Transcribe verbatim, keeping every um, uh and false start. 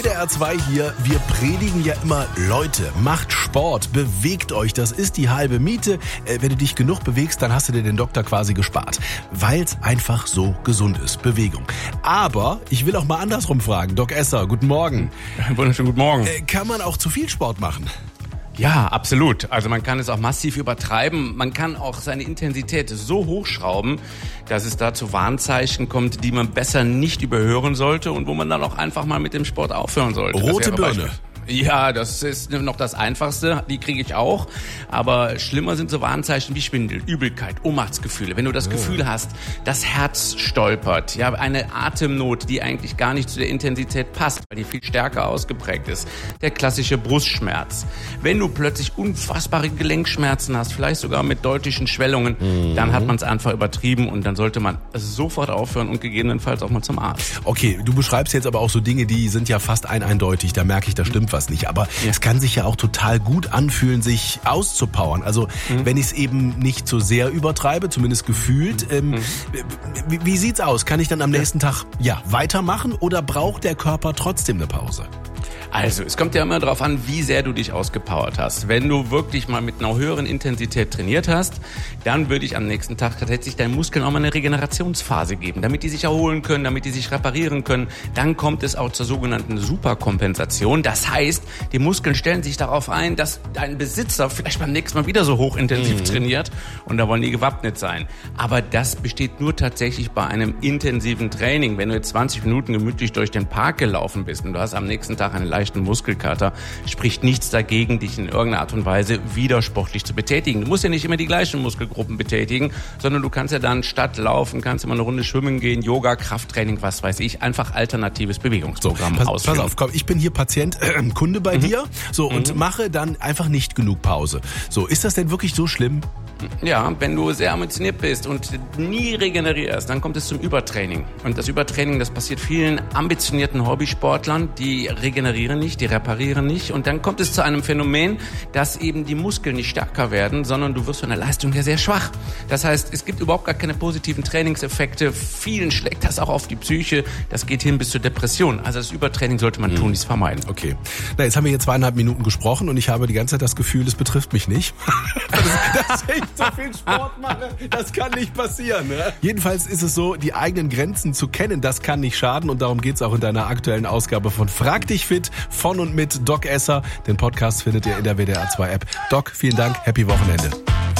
Der R zwei hier, wir predigen ja immer, Leute, macht Sport, bewegt euch, das ist die halbe Miete. Äh, wenn du dich genug bewegst, dann hast du dir den Doktor quasi gespart, weil es einfach so gesund ist, Bewegung. Aber ich will auch mal andersrum fragen, Doc Esser, guten Morgen. Wunderschönen guten Morgen. Äh, kann man auch zu viel Sport machen? Ja, absolut. Also man kann es auch massiv übertreiben. Man kann auch seine Intensität so hochschrauben, dass es da zu Warnzeichen kommt, die man besser nicht überhören sollte und wo man dann auch einfach mal mit dem Sport aufhören sollte. Rote Birne. Ja, das ist noch das Einfachste, die kriege ich auch. Aber schlimmer sind so Warnzeichen wie Schwindel, Übelkeit, Ohnmachtsgefühle. Wenn du das oh. Gefühl hast, das Herz stolpert, ja, eine Atemnot, die eigentlich gar nicht zu der Intensität passt, weil die viel stärker ausgeprägt ist. Der klassische Brustschmerz. Wenn du plötzlich unfassbare Gelenkschmerzen hast, vielleicht sogar mit deutlichen Schwellungen, mhm. dann hat man es einfach übertrieben und dann sollte man sofort aufhören und gegebenenfalls auch mal zum Arzt. Okay, du beschreibst jetzt aber auch so Dinge, die sind ja fast ein eindeutig, da merke ich, da stimmt was nicht. Aber ja. es kann sich ja auch total gut anfühlen, sich auszupowern. Also mhm. wenn ich es eben nicht so sehr übertreibe, zumindest gefühlt. Ähm, mhm. wie, wie sieht's aus? Kann ich dann am nächsten Tag ja weitermachen oder braucht der Körper trotzdem eine Pause? Also, es kommt ja immer darauf an, wie sehr du dich ausgepowert hast. Wenn du wirklich mal mit einer höheren Intensität trainiert hast, dann würde ich am nächsten Tag tatsächlich deinen Muskeln auch mal eine Regenerationsphase geben, damit die sich erholen können, damit die sich reparieren können. Dann kommt es auch zur sogenannten Superkompensation. Das heißt, die Muskeln stellen sich darauf ein, dass dein Besitzer vielleicht beim nächsten Mal wieder so hochintensiv mhm. trainiert und da wollen die gewappnet sein. Aber das besteht nur tatsächlich bei einem intensiven Training. Wenn du jetzt zwanzig Minuten gemütlich durch den Park gelaufen bist und du hast am nächsten Tag eine leichten Muskelkater, spricht nichts dagegen, dich in irgendeiner Art und Weise wieder sportlich zu betätigen. Du musst ja nicht immer die gleichen Muskelgruppen betätigen, sondern du kannst ja dann statt laufen, kannst immer eine Runde schwimmen gehen, Yoga, Krafttraining, was weiß ich, einfach alternatives Bewegungsprogramm so, pass, ausführen. Pass auf, komm, ich bin hier Patient, äh, Kunde bei mhm. dir, so und mhm. mache dann einfach nicht genug Pause. So, ist das denn wirklich so schlimm? Ja, wenn du sehr ambitioniert bist und nie regenerierst, dann kommt es zum Übertraining. Und das Übertraining, das passiert vielen ambitionierten Hobbysportlern, die regenerieren nicht, die reparieren nicht. Und dann kommt es zu einem Phänomen, dass eben die Muskeln nicht stärker werden, sondern du wirst von der Leistung her sehr schwach. Das heißt, es gibt überhaupt gar keine positiven Trainingseffekte. Vielen schlägt das auch auf die Psyche. Das geht hin bis zur Depression. Also das Übertraining sollte man mhm. tunlichst vermeiden. Okay. Na, jetzt haben wir hier zweieinhalb Minuten gesprochen und ich habe die ganze Zeit das Gefühl, es betrifft mich nicht. das, das so viel Sport mache, das kann nicht passieren. Ne? Jedenfalls ist es so, die eigenen Grenzen zu kennen, das kann nicht schaden und darum geht's auch in deiner aktuellen Ausgabe von Frag dich fit von und mit Doc Esser. Den Podcast findet ihr in der W D R zwei App. Doc, vielen Dank, happy Wochenende.